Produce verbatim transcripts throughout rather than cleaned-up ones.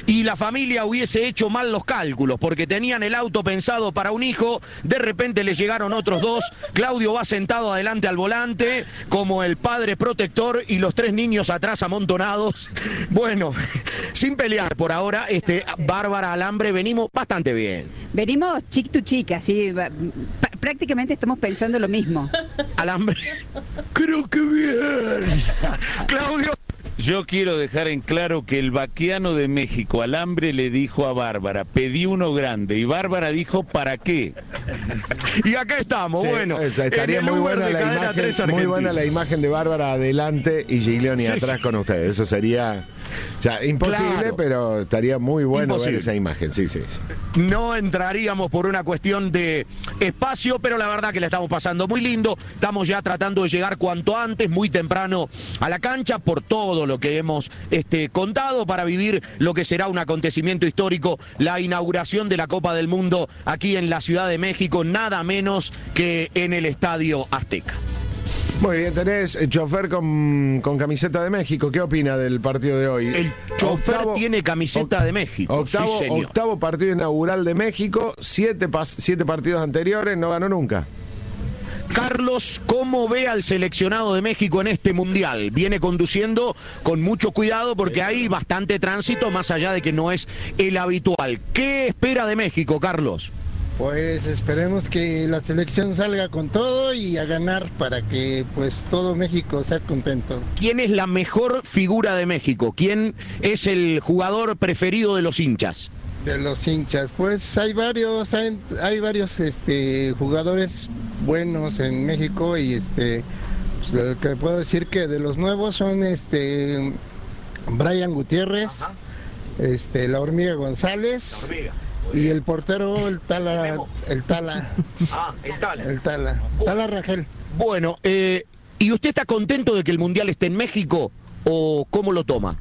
y la familia hubiese hecho mal los cálculos, porque tenían el auto pensado para un hijo, de repente le llegaron otros dos, Claudio va sentado adelante al volante, como el padre protector, y los tres niños atrás amontonados. Bueno, sin pelear por ahora, este, Bárbara Alambre, venimos bastante bien. Venimos chic to chic, así, prácticamente estamos pensando lo mismo. Alambre, creo que bien. Claudio. Yo quiero dejar en claro que el vaquiano de México, Alambre, le dijo a Bárbara, pedí uno grande, y Bárbara dijo, ¿para qué? Y acá estamos, sí, bueno. O sea, estaría muy buena, la imagen, muy buena la imagen de Bárbara adelante y Giglioni sí, atrás sí. con ustedes. Eso sería ya imposible, claro. pero estaría muy bueno imposible. ver esa imagen. Sí, sí, sí. No entraríamos por una cuestión de espacio, pero la verdad que la estamos pasando muy lindo. Estamos ya tratando de llegar cuanto antes, muy temprano a la cancha, por todo lo que hemos este, contado, para vivir lo que será un acontecimiento histórico, la inauguración de la Copa del Mundo aquí en la Ciudad de México, nada menos que en el Estadio Azteca. Muy bien, tenés el chofer con, con camiseta de México. ¿Qué opina del partido de hoy? El chofer octavo, tiene camiseta de México. Octavo, sí, señor. Octavo partido inaugural de México, siete, pas, siete partidos anteriores, no ganó nunca. Carlos, ¿cómo ve al seleccionado de México en este Mundial? Viene conduciendo con mucho cuidado porque hay bastante tránsito, más allá de que no es el habitual. ¿Qué espera de México, Carlos? Pues esperemos que la selección salga con todo y a ganar para que pues todo México sea contento. ¿Quién es la mejor figura de México? ¿Quién es el jugador preferido de los hinchas? De los hinchas, pues hay varios, hay, hay varios este, jugadores buenos en México y este, pues, lo que puedo decir que de los nuevos son este Brian Gutiérrez, Ajá. este la Hormiga González. La hormiga. Y el portero, el Tala, el Tala. Ah, el Tala. El Tala. Tala Rangel. Bueno, eh, ¿y usted está contento de que el Mundial esté en México o cómo lo toma?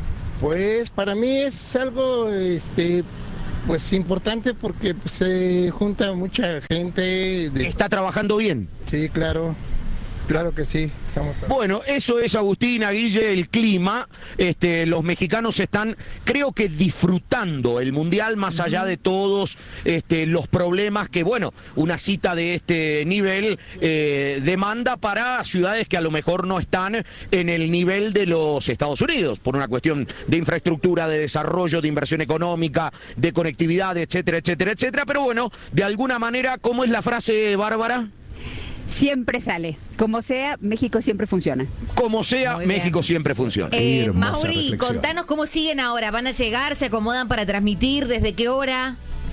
Pues para mí es algo, este, pues importante porque pues, se junta mucha gente. De... ¿Está trabajando bien? Sí, claro. Claro que sí, estamos... Bueno, eso es, Agustina, Guille, el clima. Este, los mexicanos están, creo que, disfrutando el Mundial, más allá de todos este, los problemas que, bueno, una cita de este nivel eh, demanda para ciudades que a lo mejor no están en el nivel de los Estados Unidos, por una cuestión de infraestructura, de desarrollo, de inversión económica, de conectividad, etcétera, etcétera, etcétera. Pero bueno, de alguna manera, ¿cómo es la frase, Bárbara? Siempre sale. Como sea, México siempre funciona. Como sea, México siempre funciona. Eh, Mauri, contanos cómo siguen ahora. ¿Van a llegar? ¿Se acomodan para transmitir? ¿Desde qué hora?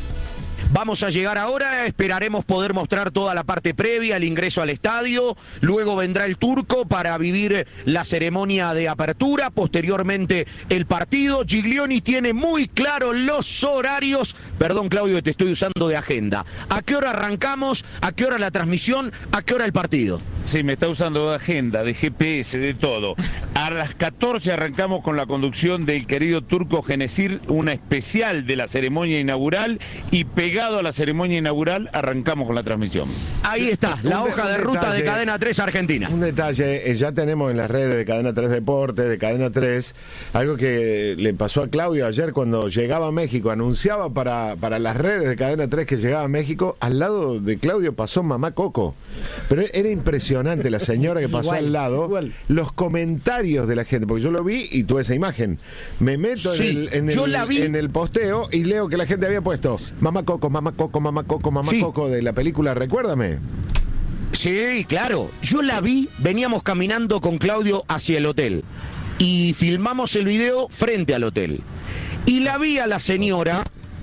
Vamos a llegar ahora, esperaremos poder mostrar toda la parte previa, el ingreso al estadio, luego vendrá el turco para vivir la ceremonia de apertura, posteriormente el partido. Giglioni tiene muy claro los horarios, perdón Claudio, te estoy usando de agenda. ¿A qué hora arrancamos? ¿A qué hora la transmisión? ¿A qué hora el partido? Sí, me está usando de agenda, de G P S, de todo. A las catorce arrancamos con la conducción del querido Turco Genesir, una especial de la ceremonia inaugural, y pegado a la ceremonia inaugural arrancamos con la transmisión. Ahí está, la un, hoja un de ruta detalle, de Cadena tres Argentina. Un detalle, eh, ya tenemos en las redes de Cadena tres Deportes, de Cadena tres, algo que le pasó a Claudio ayer cuando llegaba a México, anunciaba para, para las redes de Cadena tres que llegaba a México, al lado de Claudio pasó Mamá Coco. Pero era impresionante la señora que pasó igual, al lado, igual. Los comentarios de la gente, porque yo lo vi y tuve esa imagen. Me meto sí, en, el, en, yo el, la vi. en el posteo y leo que la gente había puesto Mamá Coco, Mamá Coco, Mamá Coco, Mamá sí. Coco de la película Recuérdame. Sí, claro. Yo la vi, veníamos caminando con Claudio hacia el hotel y filmamos el video frente al hotel. Y la vi a la señora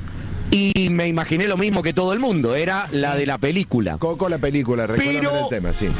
y me imaginé lo mismo que todo el mundo, era la de la película. Coco la película, Recuérdame Pero... del tema, sí.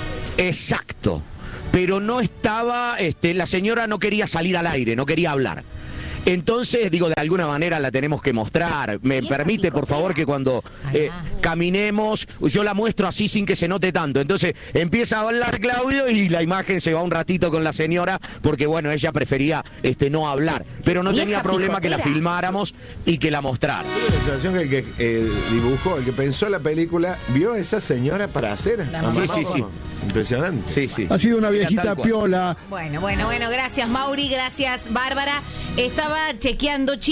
Exacto. Pero no estaba, este, la señora no quería salir al aire, no quería hablar. Entonces, digo, de alguna manera la tenemos que mostrar. ¿Me permite, por favor, que cuando eh, caminemos, yo la muestro así sin que se note tanto? Entonces, empieza a hablar Claudio y la imagen se va un ratito con la señora, porque, bueno, ella prefería este, no hablar. Pero no tenía problema que la filmáramos y que la mostrara. Tuve la sensación que el que eh, dibujó, el que pensó la película, vio a esa señora para hacer. Sí, sí, sí. Impresionante. Sí, sí. Ha sido una viejita piola. Bueno, bueno, bueno, gracias Mauri, gracias Bárbara. Estaba chequeando